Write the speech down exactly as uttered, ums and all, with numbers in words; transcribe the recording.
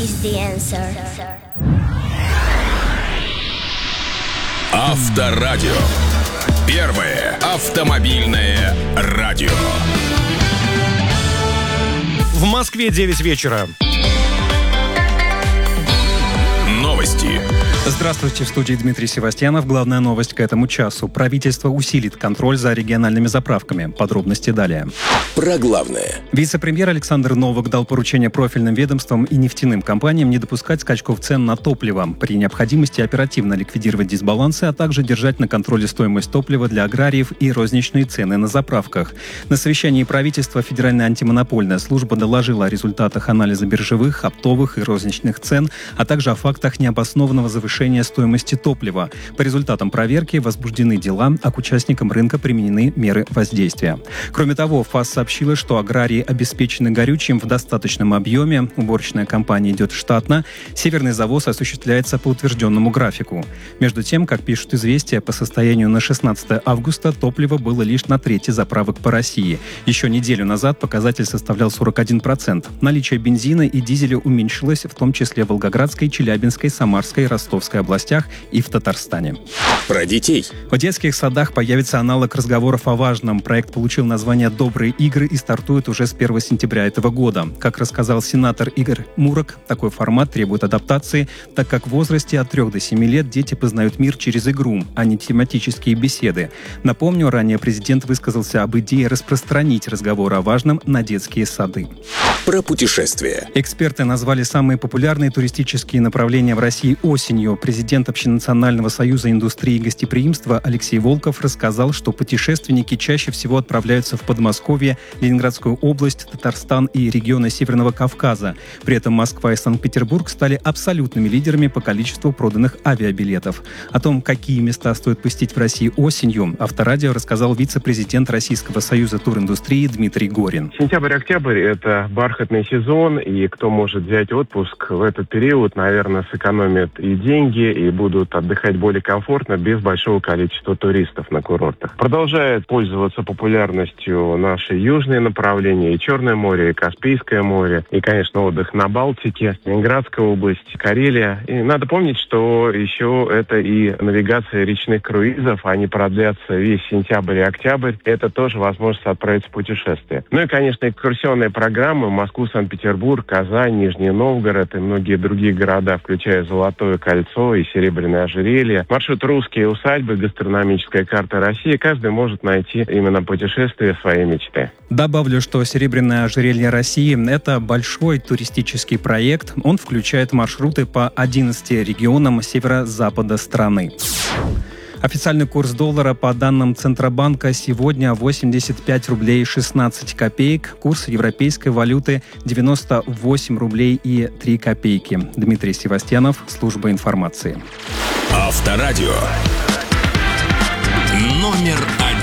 is the answer. Авторадио. Первое автомобильное радио. В Москве девять вечера. Новости. Здравствуйте, в студии Дмитрий Севастьянов. Главная новость к этому часу. Правительство усилит контроль за региональными заправками. Подробности далее. Про главное. Вице-премьер Александр Новак дал поручение профильным ведомствам и нефтяным компаниям не допускать скачков цен на топливо. При необходимости оперативно ликвидировать дисбалансы, а также держать на контроле стоимость топлива для аграриев и розничные цены на заправках. На совещании правительства Федеральная антимонопольная служба доложила о результатах анализа биржевых, оптовых и розничных цен, а также о фактах необоснованного завышения стоимости топлива. По результатам проверки возбуждены дела, а к участникам рынка применены меры воздействия. Кроме того, ФАС сообщила, что аграрии обеспечены горючим в достаточном объеме, уборочная кампания идет штатно, северный завоз осуществляется по утвержденному графику. Между тем, как пишут «Известия», по состоянию на шестнадцатое августа топливо было лишь на трети заправок по России. Еще неделю назад показатель составлял сорок один процент. Наличие бензина и дизеля уменьшилось, в том числе в Волгоградской, Челябинской, Самарской, Ростовской областях и в Татарстане. Про детей. В детских садах появится аналог разговоров о важном. Проект получил название «Добрые игры» и стартует уже с первого сентября этого года. Как рассказал сенатор Игорь Мурок, такой формат требует адаптации, так как в возрасте от трёх до семи лет дети познают мир через игру, а не тематические беседы. Напомню, ранее президент высказался об идее распространить разговоры о важном на детские сады. Про путешествия. Эксперты назвали самые популярные туристические направления в России осенью. Президент Общенационального союза индустрии гостеприимства Алексей Волков рассказал, что путешественники чаще всего отправляются в Подмосковье, Ленинградскую область, Татарстан и регионы Северного Кавказа. При этом Москва и Санкт-Петербург стали абсолютными лидерами по количеству проданных авиабилетов. О том, какие места стоит посетить в России осенью, Авторадио рассказал вице-президент Российского союза туриндустрии Дмитрий Горин. Сентябрь-октябрь – это бархатный сезон, и кто может взять отпуск в этот период, наверное, сэкономит и деньги, и будут отдыхать более комфортно, без большого количества туристов на курортах. Продолжает пользоваться популярностью наши южные направления, и Черное море, и Каспийское море, и, конечно, отдых на Балтике, Ленинградская область, Карелия. И надо помнить, что еще это и навигация речных круизов, они продлятся весь сентябрь и октябрь. Это тоже возможность отправиться в путешествие. Ну и, конечно, экскурсионные программы: Москву, Санкт-Петербург, Казань, Нижний Новгород и многие другие города, включая Золотое кольцо и Серебряное ожерелье. Маршрут «Русские усадьбы», гастрономическая карта России. Каждый может найти именно путешествие своей мечты. Добавлю, что «Серебряное ожерелье России» — это большой туристический проект. Он включает маршруты по одиннадцати регионам северо-запада страны. Официальный курс доллара по данным Центробанка сегодня восемьдесят пять рублей шестнадцать копеек. Курс европейской валюты девяносто восемь рублей и три копейки. Дмитрий Севастьянов, служба информации. Авторадио. Номер один.